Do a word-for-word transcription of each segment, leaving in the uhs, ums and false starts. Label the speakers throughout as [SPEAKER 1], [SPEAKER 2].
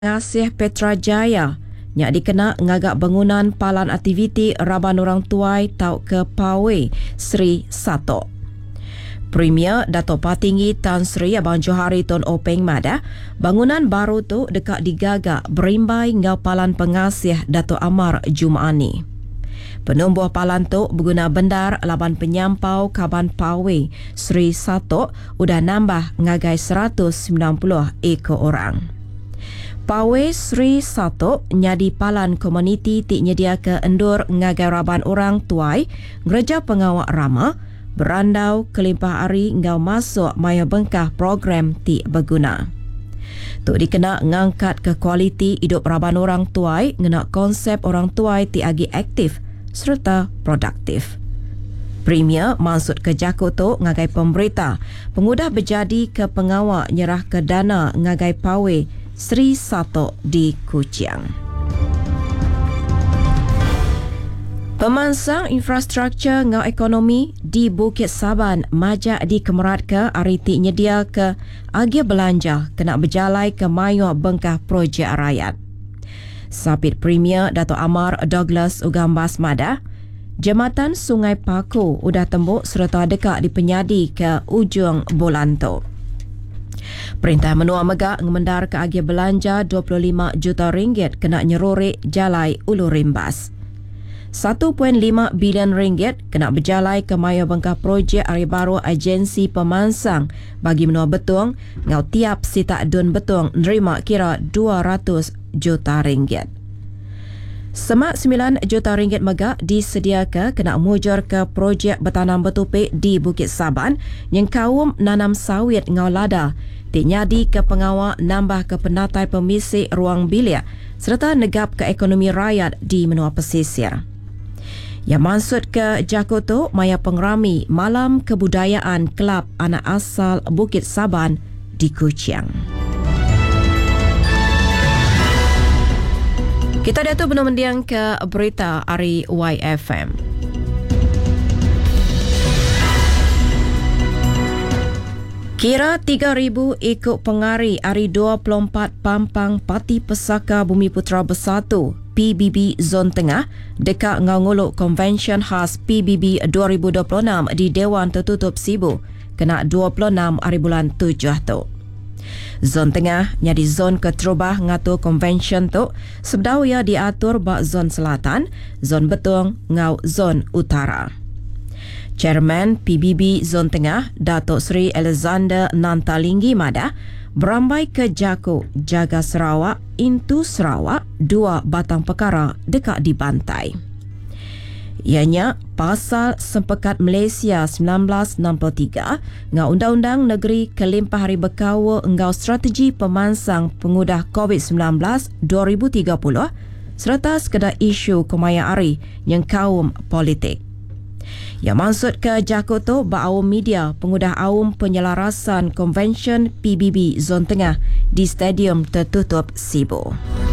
[SPEAKER 1] Pengasih Petrajaya nya dikena ngagak bangunan palan aktiviti Raban Orang Tuai tau ke Pawai Sri Sato. Premier Dato' Patinggi Tan Sri Abang Johari Tun Openg Mada, bangunan baru tu dekat digagak berimbai ngau palan pengasih Dato' Amar Jum'ani. Penumbuh palan tu berguna bendar laban penyampau Kaban Pawai Sri Sato udah nambah ngagai seratus sembilan puluh ekor orang. Pawai Sri Sato nyadi palan komuniti ti nyedia ke endur ngagai Raban Orang Tuai, gereja pengawak Rama, berandau kelimpah hari ngau masuk maya bengkah program ti berguna. Tu dikena ngangkat ke kualiti hidup Raban Orang Tuai ngena konsep orang tuai ti agi aktif serta produktif. Premier maksud ke Jako tu ngagai pemberita, pengudah berjadi ke pengawak nyerah ke dana ngagai Pawai Sri Sato di Kuching. Pemansang infrastruktur ngau ekonomi di Bukit Saban majak di Kemerat ke ariti nyedia ke agi belanja kena berjalai ke mayu bengkah projek rakyat. Sapit Premier Dato' Amar Douglas Ugambas Mada, Jambatan Sungai Paku udah tembuk serta dekat di penyadi ke ujung bulan tu. Perintah menua megak ngemendar ke agi belanja dua puluh lima juta ringgit kena nyerorik jalai Ulu Rimbas. satu perpuluhan lima bilion ringgit kena berjalai ke maya bengkah projek hari baru agensi pemansang bagi menua betung ngau tiap sita dun betung nerima kira dua ratus juta ringgit. Semak sembilan juta ringgit megak disediakan kena mujur ke projek bertanam betupik di Bukit Saban yang kaum nanam sawit ngau lada ti nyadi ke pengawak nambah ke penatai pemisik ruang bilik serta negap ke ekonomi rakyat di menua pesisir. Yang maksud ke Jako tu maya pengerami Malam Kebudayaan Kelab Anak Asal Bukit Saban di Kuching. Kita dah tu benar mendiang ke berita hari Y F M. Kira tiga ribu ikut pengari hari dua puluh empat Pampang Parti Pesaka Bumi Putra Bersatu P B B Zon Tengah dekat nganguluk Konvensyen Khas P B B dua ribu dua puluh enam di Dewan Tertutup Sibu kena dua puluh enam hari bulan tujuh tu. Zon Tengah nyadi zon keterubah ngatur konvensyen tu sebab ia diatur bak zon selatan, zon betung ngau zon utara. Chairman P B B Zon Tengah, Datuk Seri Alexander Nantalinggi Mada, berambai ke Jako, Jaga Sarawak, Intu Sarawak, dua batang perkara dekat di Bantai. Ianya Pasal Sempekat Malaysia sembilan belas enam puluh tiga ngau Undang-Undang Negeri Kelimpah Hari Berkawa ngau Strategi Pemansang Pengudah COVID sembilan belas dua ribu tiga puluh serta sekedar isu kemaya ari yang kaum politik. Yang maksud ke Jako tu ba'awum media pengudah awum penyelarasan konvensyen P B B Zon Tengah di Stadium Tertutup Sibu.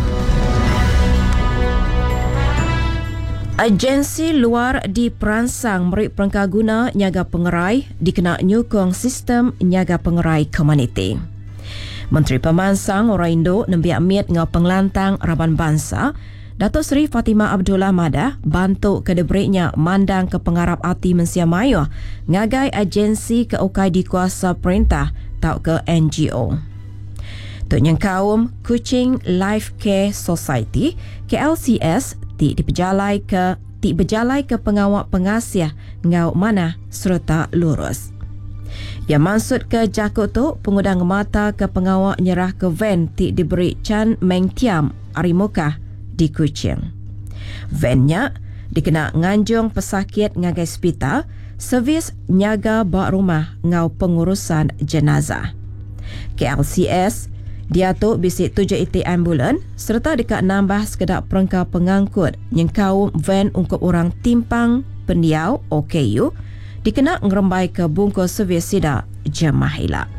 [SPEAKER 1] Agensi luar diperansang merik perangkaguna nyaga pengerai dikena nyukung sistem nyaga pengerai komuniti. Menteri Pemansang Orang Indo nembiak miat ngau pengelantang Raban Bangsa Datuk Seri Fatimah Abdullah Mada bantu kedebriknya mandang ke pengarap ati Mensia Mayu ngagai agensi ke ukai dikuasa perintah tau ke N G O. Tuk yang kaum Kuching Life Care Society K L C S ti dipejalai ke ti berjalai ke pengawak pengasih ngau mana serta lurus. Yang maksud ke Jako tu pengudang mata ke pengawak nyerah ke van ti diberi Chan Meng Tiam Arimukah di Kuching. Vannya dikena nganjung pesakit ngagai hospital, servis nyaga bak rumah ngau pengurusan jenazah. K L C S diatuk bisik tujuh iti ambulan serta dekat nambah sekedar perangka pengangkut yang kaum van ungkup orang timpang pendiau O K U dikena ngerembai ke bungkus servis sida jemaah hilak.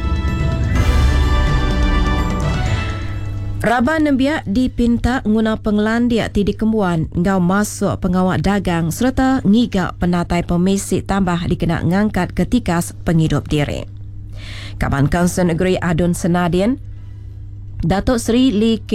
[SPEAKER 1] Raban Nembiak dipinta nguna penglandia ti dikembuan ngau masuk pengawak dagang serta ngigak penatai pemisik tambah dikena ngangkat ketikas penghidup diri. Kaban Kaunsil Negeri Adun Senadian Datuk Seri Lee